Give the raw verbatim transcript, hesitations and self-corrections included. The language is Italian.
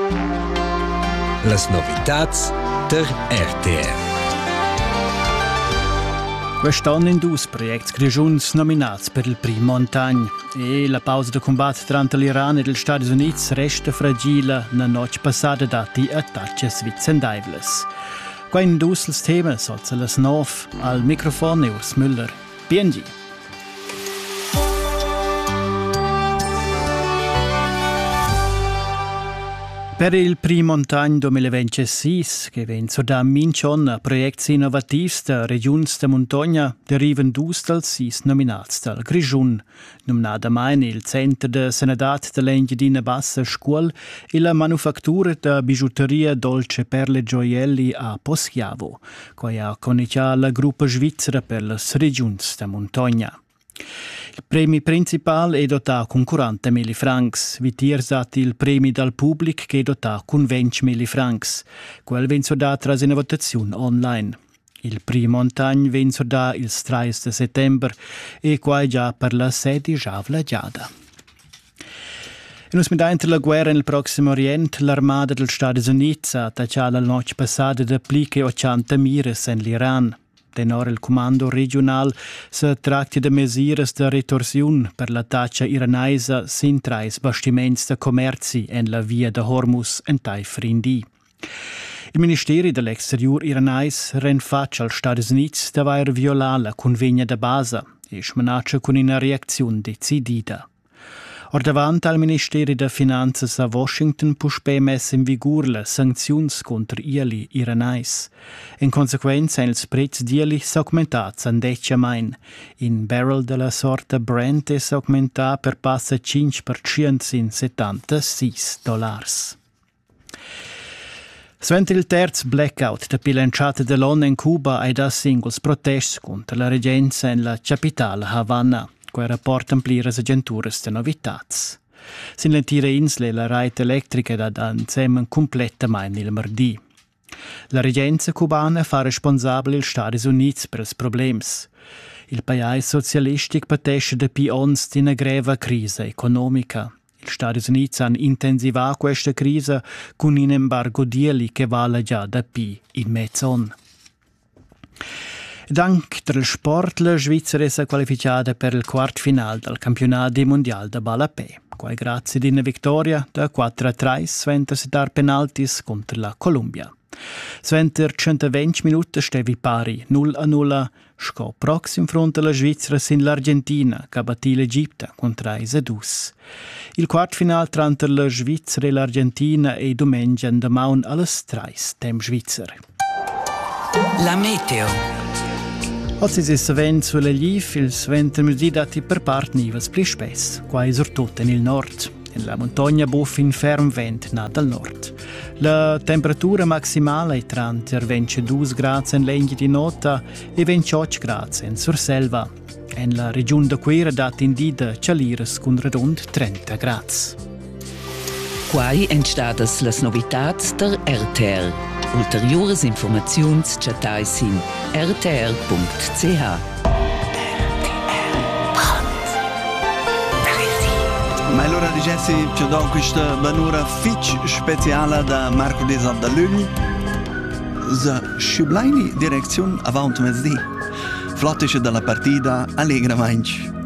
Las novitats der R T R. Quest'anno in dus projects grigiuns nominats per il Prix Montagne e la pausa de combat tra l'Iran e gli Stati Uniti resta fragile na noche passata dati attacchi svizzendaiveles. Qua in dus ils temas sozza las nov al microfono Urs Müller. B N G. Per il Prix Montagne duemilaventisei, che venzo da Minchon, proiecti innovativi da regions de montagna, derivan dus dels sis nominats dal Grigiun, nominada mai nel Centro de Senadat de l'Engiadina Bassa Scuol e la Manufactura de Bijouteria Dolce Perle Gioielli a Poschiavo, che ha coniciato la gruppa svizzera per le regions de montagna. Il premio principale è dotato con quarantamila francs, vitiers dati il premio dal pubblico che è dotato con ventimila francs. Quel venzo da tras una votazione online. Il Prix Montagne venzo da il tre di settembre e qua è già per la sede già vlagiata. In usmedante la guerra nel Prossimo Oriente, l'armata degli Stati Uniti ha attaccato la notte passata da pliche ottanta mires in l'Iran. Tenor il comando regional se tracta de mesures de retorsiun per la taccia iranaisa sin trais bastiments de commerci en la via de Hormuz en Taifrindi. Il Ministeri dell'Exterior iranais ren faccia al Stati Uniti de vair violar la convegna de base e smenaccia con una reazione decidida. Or davant al Ministeri de Finanzas a Washington puspè messa in vigor le sanziuns contra ieli iranais. In conseguenza, ils prezzi dieli s'augmentats an deccia main. In barrel de la sorta Brent es augmentà per passa cinque per cento sin settantasei dollars. Svent il terz blackout de pilanciata dell'ONU in Cuba ai da singles protesti contro la regenza in la capitale Havana. Quei rapportan pliras agenturas de novitats. Sin l'entire insle la rete elettrica da dan semen completamente il mardi. La regenza cubana fa responsabile il Stati Uniti per ils problems. Il paese socialistic patesce da pi ons di una greva crisi economica. Il Stati Uniti han intensiva questa crisi con un embargo dieli che vale già da pi in mezz'on. Dank del sport, la Svizzera è qualificata per il quarto finale del campionato mondiale de Balapè. Qua grazie ad una vittoria da quattro a tre sventer si dar penaltis contro la Colombia. Sventer centoventi minuti stevi pari null a null. Sco proxim fronte alla Svizzera sin l'Argentina, che battì l'Egitto con tre a due. Il quarto finale tra la Svizzera e l'Argentina è domenica in Maun alle tre tem Svizzera. La meteo. Oggi si svent sulle Liv, il svent merdi dati per part nivas pli spess, qua soprattutto nel nord. In la montagna buff in ferm vent na dal nord. La temperatura maximale è tra ventidue gradi in legno di nota e ventotto gradi in Surselva. In la regione de Quera dati in dida cialiras con redond trenta gradi. Quai entstadas las novitats der R T R. Ulteriores informaziuns chatais in r t r punct c h. Ma allora dicessi c'è da questa banura fitch speciale da Marco Desa da Lugli. Za Schublaini direzione avant mesdi. Flottische della partita allegra manch.